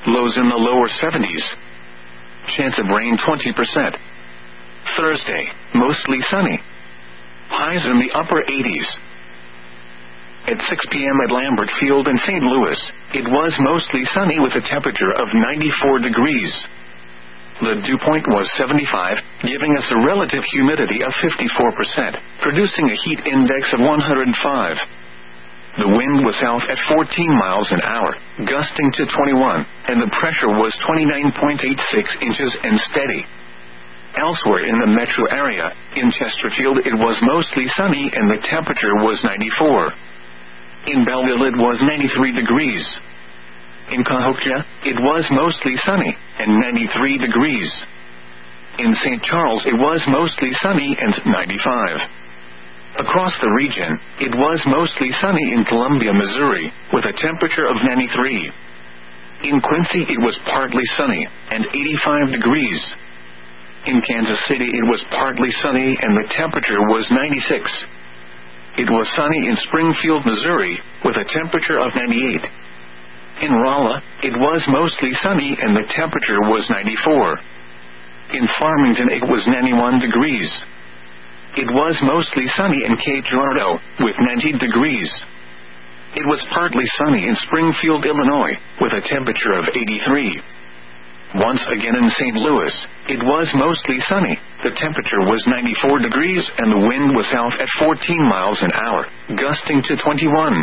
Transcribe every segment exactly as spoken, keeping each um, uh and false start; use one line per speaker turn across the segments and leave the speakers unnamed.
lows in the lower seventies. Chance of rain twenty percent. Thursday, mostly sunny. Highs in the upper eighties. At six p.m. at Lambert Field in Saint Louis, it was mostly sunny with a temperature of ninety-four degrees. The dew point was seventy-five, giving us a relative humidity of fifty-four percent, producing a heat index of one hundred five. The wind was south at fourteen miles an hour, gusting to twenty-one, and the pressure was twenty-nine point eight six inches and steady. Elsewhere in the metro area, in Chesterfield it was mostly sunny and the temperature was ninety-four. In Belleville it was ninety-three degrees. In Cahokia, it was mostly sunny, and ninety-three degrees. In Saint Charles it was mostly sunny and ninety-five. Across the region, it was mostly sunny in Columbia, Missouri, with a temperature of ninety-three. In Quincy it was partly sunny, and eighty-five degrees. In Kansas City it was partly sunny and the temperature was ninety-six. It was sunny in Springfield, Missouri, with a temperature of ninety-eight. In Rolla, it was mostly sunny and the temperature was ninety-four. In Farmington it was ninety-one degrees. It was mostly sunny in Cape Girardeau, with ninety degrees. It was partly sunny in Springfield, Illinois, with a temperature of eighty-three. Once again in Saint Louis, it was mostly sunny, the temperature was ninety-four degrees and the wind was south at fourteen miles an hour, gusting to twenty-one.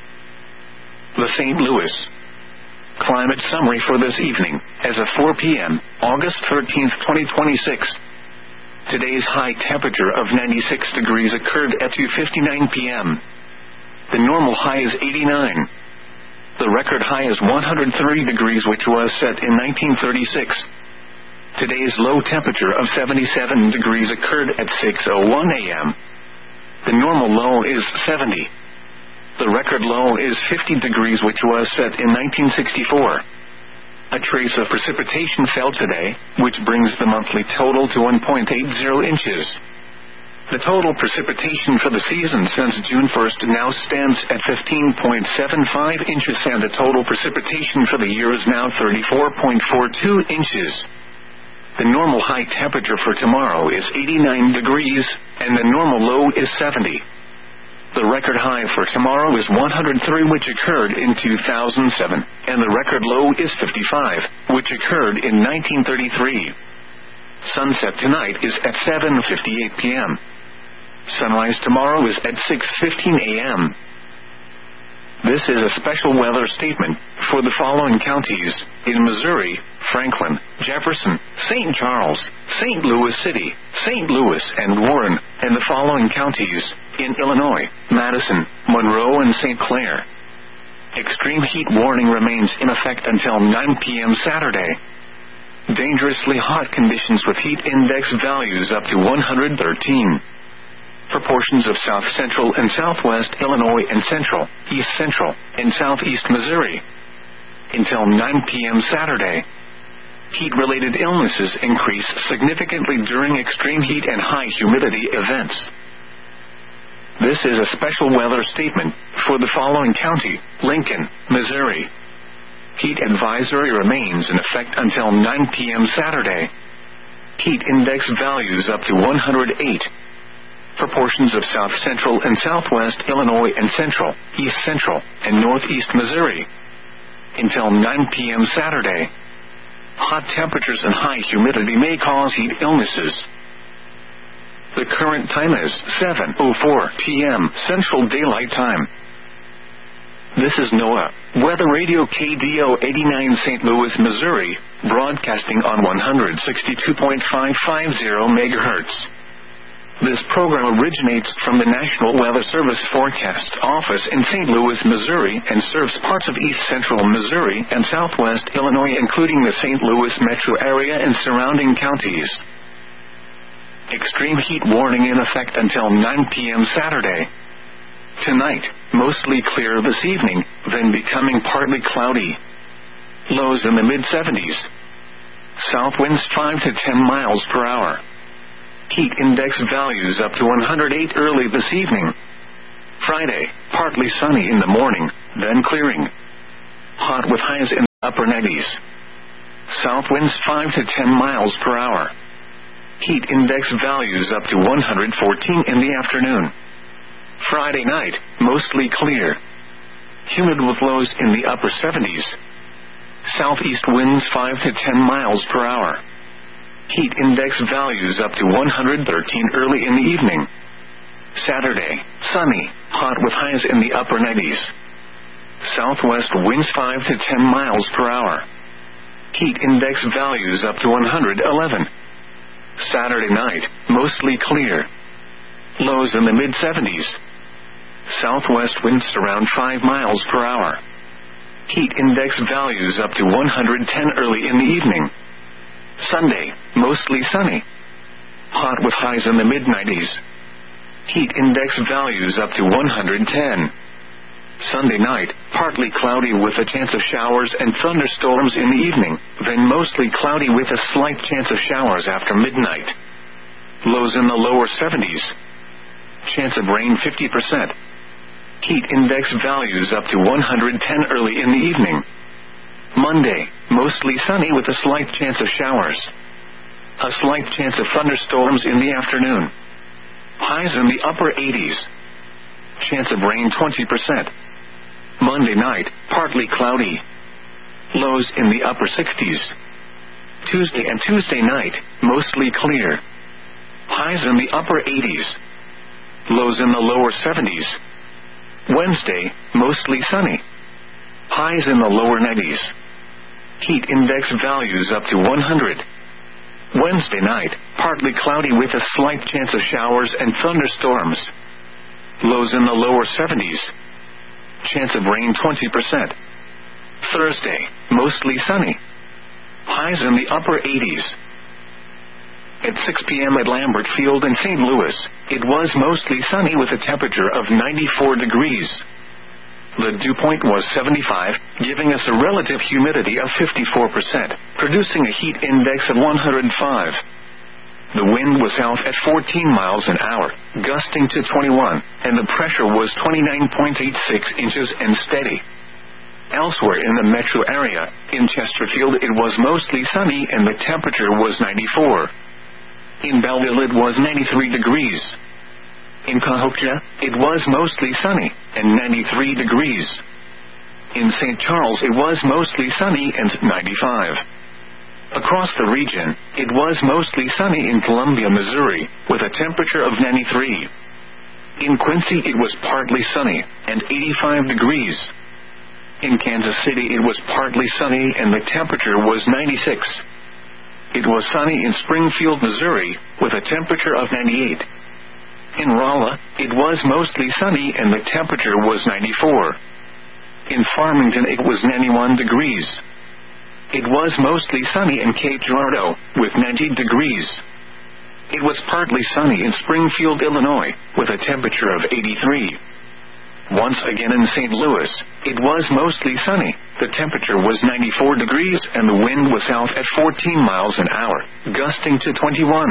The Saint Louis Climate Summary for this evening, as of four p.m., August thirteenth, twenty twenty-six. Today's high temperature of ninety-six degrees occurred at two fifty-nine p.m. The normal high is eighty-nine. The record high is one hundred thirty degrees, which was set in nineteen thirty-six. Today's low temperature of seventy-seven degrees occurred at six oh one a.m. The normal low is seventy. The record low is fifty degrees, which was set in nineteen sixty-four. A trace of precipitation fell today, which brings the monthly total to one point eight zero inches. The total precipitation for the season since June first now stands at fifteen point seven five inches, and the total precipitation for the year is now thirty-four point four two inches. The normal high temperature for tomorrow is eighty-nine degrees, and the normal low is seventy. The record high for tomorrow is one hundred three, which occurred in two thousand seven, and the record low is fifty-five, which occurred in nineteen thirty-three. Sunset tonight is at seven fifty-eight p.m. Sunrise tomorrow is at six fifteen a.m. This is a special weather statement for the following counties: in Missouri, Franklin, Jefferson, Saint Charles, Saint Louis City, Saint Louis, and Warren, and the following counties: in Illinois, Madison, Monroe, and Saint Clair. Extreme heat warning remains in effect until nine p.m. Saturday. Dangerously hot conditions with heat index values up to one hundred thirteen. For portions of south central and southwest Illinois and central, east central, and southeast Missouri. Until nine p.m. Saturday. Heat-related illnesses increase significantly during extreme heat and high humidity events. This is a special weather statement for the following county: Lincoln, Missouri. Heat advisory remains in effect until nine p.m. Saturday. Heat index values up to one hundred eight. For portions of south central and southwest Illinois and central, east central, and northeast Missouri. Until nine p.m. Saturday. Hot temperatures and high humidity may cause heat illnesses. The current time is seven oh four p.m. Central Daylight Time. This is NOAA Weather Radio K D O eighty-nine Saint Louis, Missouri, broadcasting on one hundred sixty-two point five five zero megahertz. This program originates from the National Weather Service Forecast Office in Saint Louis, Missouri, and serves parts of east central Missouri and southwest Illinois, including the Saint Louis metro area and surrounding counties. Extreme heat warning in effect until nine p.m. Saturday. Tonight, mostly clear this evening, then becoming partly cloudy. Lows in the mid seventies. South winds five to ten miles per hour. Heat index values up to one hundred eight early this evening. Friday, partly sunny in the morning, then clearing. Hot with highs in the upper nineties. south winds five to ten miles per hour. Heat index values up to one hundred fourteen in the afternoon. Friday night, mostly clear. Humid with lows in the upper seventies. Southeast winds five to ten miles per hour. Heat index values up to one hundred thirteen early in the evening. Saturday, sunny, hot with highs in the upper nineties. Southwest winds five to ten miles per hour. Heat index values up to one hundred eleven. Saturday night, mostly clear. Lows in the mid-seventies. Southwest winds around five miles per hour. Heat index values up to one hundred ten early in the evening. Sunday, mostly sunny. Hot with highs in the mid-nineties. Heat index values up to one hundred ten. Sunday night, partly cloudy with a chance of showers and thunderstorms in the evening, then mostly cloudy with a slight chance of showers after midnight. Lows in the lower seventies. Chance of rain fifty percent. Heat index values up to one hundred ten early in the evening. Monday, mostly sunny with a slight chance of showers. A slight chance of thunderstorms in the afternoon. Highs in the upper eighties. Chance of rain twenty percent. Monday night, partly cloudy. Lows in the upper sixties. Tuesday and Tuesday night, mostly clear. Highs in the upper eighties. Lows in the lower seventies. Wednesday, mostly sunny. Highs in the lower nineties. Heat index values up to one hundred. Wednesday night, partly cloudy with a slight chance of showers and thunderstorms. Lows in the lower seventies. Chance of rain twenty percent. Thursday, mostly sunny. Highs in the upper eighties. At six p.m. at Lambert Field in Saint Louis, it was mostly sunny with a temperature of ninety-four degrees. The dew point was seventy-five, giving us a relative humidity of fifty-four percent, producing a heat index of one hundred five. The wind was south at fourteen miles an hour, gusting to twenty-one, and the pressure was twenty-nine point eight six inches and steady. Elsewhere in the metro area, in Chesterfield it was mostly sunny and the temperature was ninety-four. In Belleville it was ninety-three degrees. In Cahokia, it was mostly sunny, and ninety-three degrees. In Saint Charles it was mostly sunny and ninety-five. Across the region, it was mostly sunny in Columbia, Missouri, with a temperature of ninety-three. In Quincy it was partly sunny, and eighty-five degrees. In Kansas City it was partly sunny and the temperature was ninety-six. It was sunny in Springfield, Missouri, with a temperature of ninety-eight. In Rolla, it was mostly sunny and the temperature was ninety-four. In Farmington it was ninety-one degrees. It was mostly sunny in Cape Girardeau, with ninety degrees. It was partly sunny in Springfield, Illinois, with a temperature of eighty-three. Once again in Saint Louis, it was mostly sunny. The temperature was ninety-four degrees and the wind was south at fourteen miles an hour, gusting to twenty-one.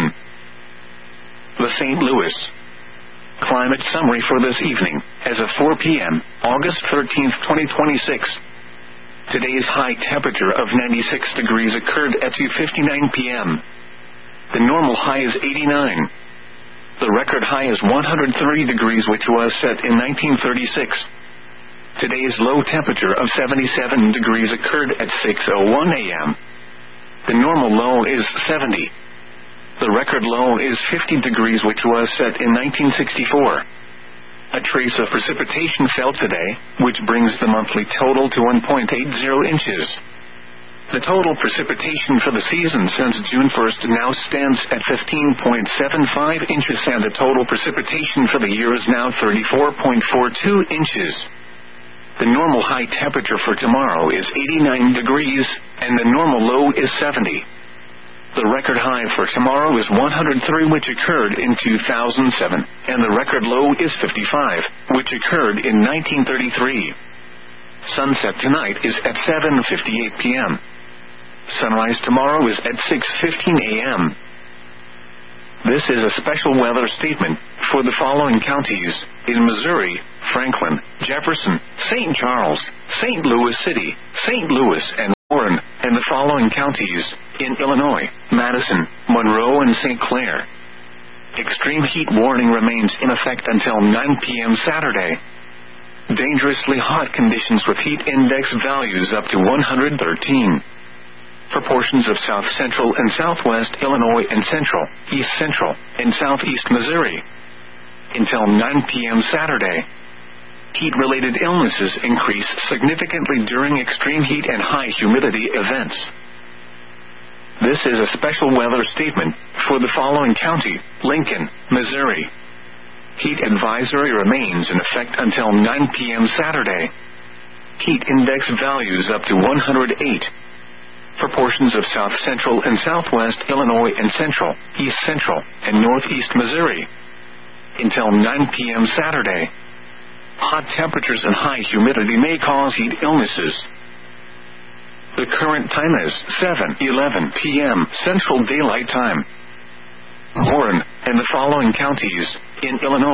The Saint Louis climate summary for this evening, as of four p.m., August thirteenth, twenty twenty-six. Today's high temperature of ninety-six degrees occurred at two fifty-nine p.m. The normal high is eighty-nine. The record high is one hundred thirty degrees, which was set in nineteen thirty-six. Today's low temperature of seventy-seven degrees occurred at six oh one a.m. The normal low is seventy. The record low is fifty degrees, which was set in nineteen sixty-four. A trace of precipitation fell today, which brings the monthly total to one point eight zero inches. The total precipitation for the season since June first now stands at fifteen point seven five inches, and the total precipitation for the year is now thirty-four point four two inches. The normal high temperature for tomorrow is eighty-nine degrees, and the normal low is seventy. The record high for tomorrow is one hundred three, which occurred in two thousand seven, and the record low is fifty-five, which occurred in nineteen thirty-three. Sunset tonight is at seven fifty-eight p.m. Sunrise tomorrow is at six fifteen a.m. This is a special weather statement for the following counties in Missouri: Franklin, Jefferson, Saint Charles, Saint Louis City, Saint Louis, and Warren, and the following counties in Illinois: Madison, Monroe, and Saint Clair. Extreme heat warning remains in effect until nine p.m. Saturday. Dangerously hot conditions with heat index values up to one hundred thirteen. For portions of south central and southwest Illinois and central, east central, and southeast Missouri. Until nine p.m. Saturday. Heat-related illnesses increase significantly during extreme heat and high humidity events. This is a special weather statement for the following county: Lincoln, Missouri. Heat advisory remains in effect until nine p.m. Saturday. Heat index values up to one hundred eight. For portions of south central and southwest Illinois and central, east central, and northeast Missouri. Until nine p.m. Saturday. Hot temperatures and high humidity may cause heat illnesses. The current time is seven eleven p.m. Central Daylight Time. Warren and the following counties in Illinois.